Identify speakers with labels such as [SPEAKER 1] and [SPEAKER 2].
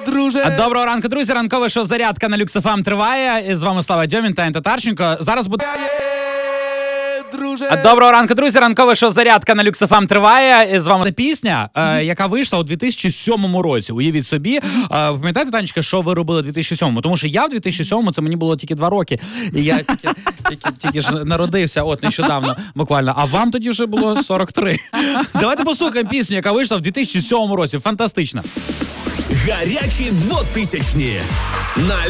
[SPEAKER 1] друже.
[SPEAKER 2] Доброго ранку, друзі. Ранкове шоу «Зарядка» на Люкс ФМ триває. І з вами Слава Дьомін та Татарченко. Зараз буде...
[SPEAKER 1] Друже.
[SPEAKER 2] Доброго ранку, друзі. Ранкове шоу «Зарядка» на Люкс ФМ триває. І з вами пісня, яка вийшла у 2007 році. Уявіть собі. Ви пам'ятаєте, Танечка, що ви робили у 2007-му? Тому що я в 2007-му, це мені було тільки 2 роки. І я тільки ж народився, от нещодавно, буквально. А вам тоді вже було 43. Давайте послухаємо пісню, яка вийшла в 2007 році. Фантастична.
[SPEAKER 3] Гарячі 2000-ні на